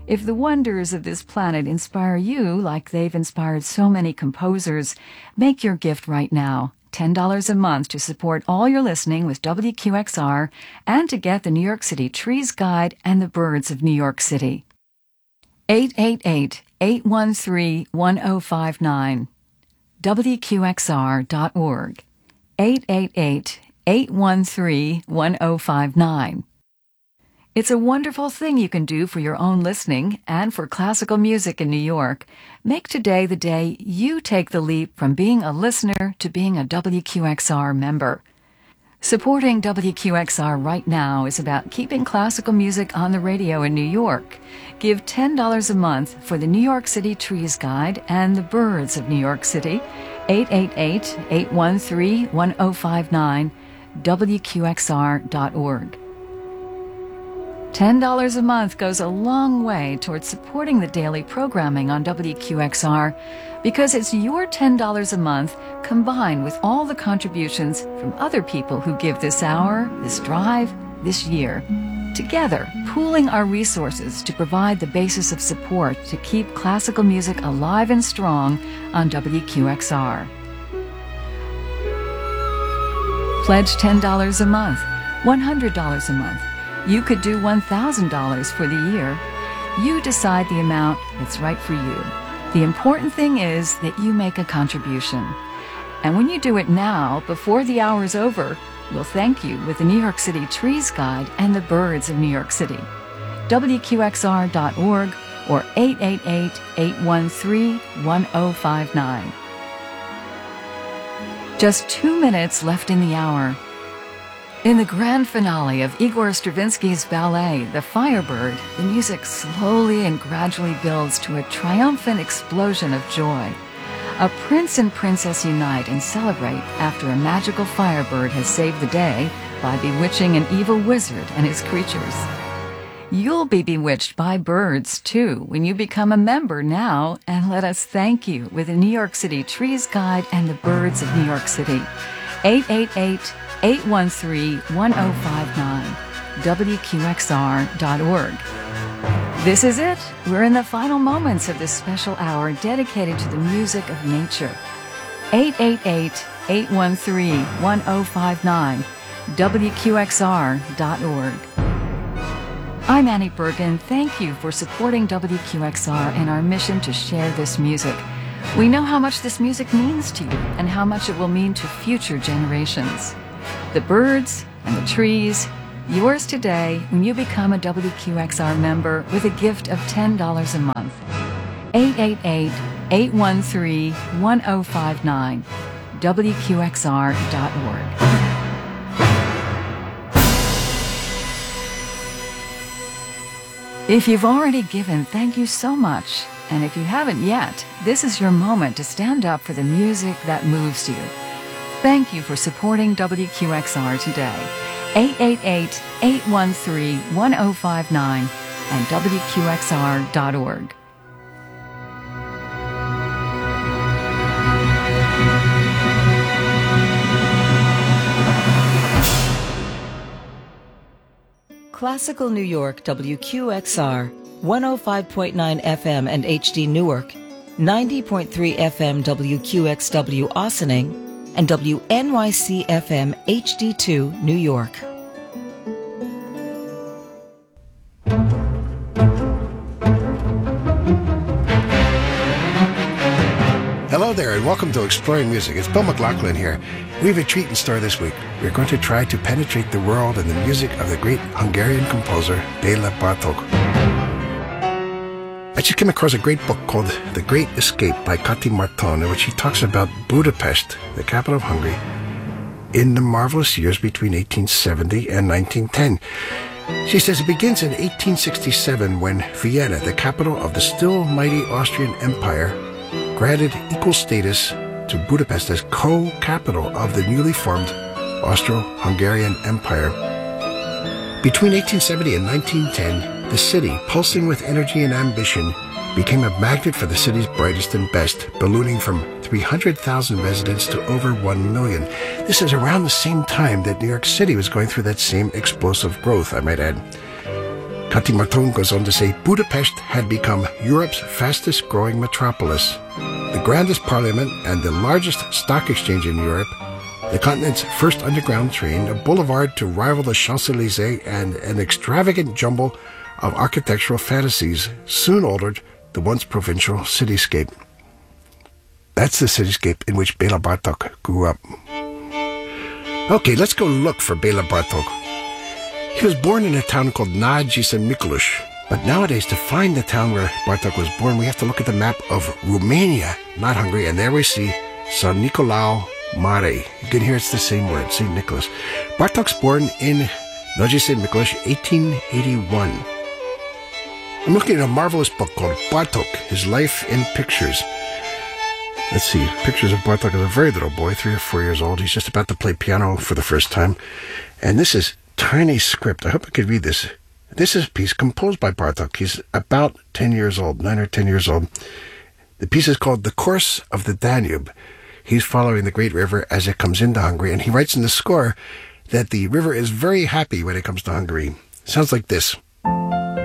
If the wonders of this planet inspire you like they've inspired so many composers, make your gift right now. $10 a month to support all your listening with WQXR and to get the New York City Trees Guide and the Birds of New York City. 888-813-1059. WQXR.org. 888-813-1059. It's a wonderful thing you can do for your own listening and for classical music in New York. Make today the day you take the leap from being a listener to being a WQXR member. Supporting WQXR right now is about keeping classical music on the radio in New York. Give $10 a month for the New York City Trees Guide and the Birds of New York City. 888-813-1059. WQXR.org. $10 a month goes a long way towards supporting the daily programming on WQXR because it's your $10 a month combined with all the contributions from other people who give this hour, this drive, this year. Together, pooling our resources to provide the basis of support to keep classical music alive and strong on WQXR. Pledge $10 a month, $100 a month. You could do $1,000 for the year. You decide the amount that's right for you. The important thing is that you make a contribution. And when you do it now, before the hour's over, we'll thank you with the New York City Trees Guide and the Birds of New York City. WQXR.org or 888-813-1059. Just 2 minutes left in the hour. In the grand finale of Igor Stravinsky's ballet, The Firebird, the music slowly and gradually builds to a triumphant explosion of joy. A prince and princess unite and celebrate after a magical firebird has saved the day by bewitching an evil wizard and his creatures. You'll be bewitched by birds, too, when you become a member now, and let us thank you with the New York City Trees Guide and the Birds of New York City. 888-813-1059. WQXR.org. This is it. We're in the final moments of this special hour dedicated to the music of nature. 888-813-1059. WQXR.org. I'm Annie Bergen. Thank you for supporting WQXR and our mission to share this music. We know how much this music means to you and how much it will mean to future generations. The birds and the trees, yours today when you become a WQXR member with a gift of $10 a month. 888-813-1059. WQXR.org. If you've already given, thank you so much. And if you haven't yet, this is your moment to stand up for the music that moves you. Thank you for supporting WQXR today. 888-813-1059 and WQXR.org. Classical New York, WQXR, 105.9 FM and HD Newark, 90.3 FM WQXW Ossining, and WNYC FM HD2 New York. Hello there and welcome to Exploring Music. It's Bill McLaughlin here. We have a treat in store this week. We're going to try to penetrate the world and the music of the great Hungarian composer Béla Bartók. I just came across a great book called The Great Escape by Kati Márton, in which he talks about Budapest, the capital of Hungary, in the marvelous years between 1870 and 1910. She says it begins in 1867 when Vienna, the capital of the still mighty Austrian Empire, granted equal status to Budapest as co-capital of the newly formed Austro-Hungarian Empire. Between 1870 and 1910, the city, pulsing with energy and ambition, became a magnet for the city's brightest and best, ballooning from 300,000 residents to over 1 million. This is around the same time that New York City was going through that same explosive growth, I might add. Kati Marton goes on to say, Budapest had become Europe's fastest growing metropolis, the grandest parliament and the largest stock exchange in Europe, the continent's first underground train, a boulevard to rival the Champs-Élysées, and an extravagant jumble of architectural fantasies soon altered the once provincial cityscape. That's the cityscape in which Bela Bartok grew up. Okay, let's go look for Bela Bartok. He was born in a town called Nagy Mikulus, but nowadays to find the town where Bartok was born, we have to look at the map of Romania, not Hungary, and there we see San Nicolau Mare. You can hear it's the same word, St. Nicholas. Bartok's born in Nagy Mikulus, 1881. I'm looking at a marvelous book called Bartok, His Life in Pictures. Let's see, pictures of Bartok as a very little boy, 3 or 4 years old. He's just about to play piano for the first time. And this is tiny script. I hope I could read this. This is a piece composed by Bartok. He's about 10 years old, 9 or 10 years old. The piece is called The Course of the Danube. He's following the great river as it comes into Hungary, and he writes in the score that the river is very happy when it comes to Hungary. It sounds like this.